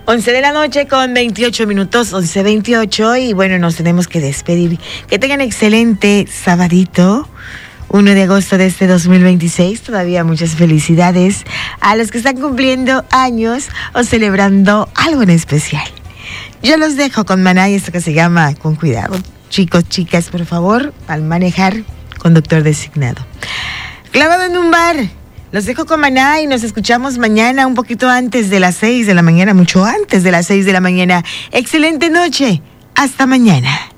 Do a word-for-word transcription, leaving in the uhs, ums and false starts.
once de la noche con veintiocho minutos, once veintiocho, y bueno, nos tenemos que despedir. Que tengan excelente sabadito, uno de agosto de este dos mil veintiséis. Todavía muchas felicidades a los que están cumpliendo años o celebrando algo en especial. Yo los dejo con Maná y esto que se llama Con Cuidado. Chicos, chicas, por favor, al manejar, conductor designado. Clavado en un bar. Los dejo con Maná y nos escuchamos mañana un poquito antes de las seis de la mañana, mucho antes de las seis de la mañana. Excelente noche. Hasta mañana.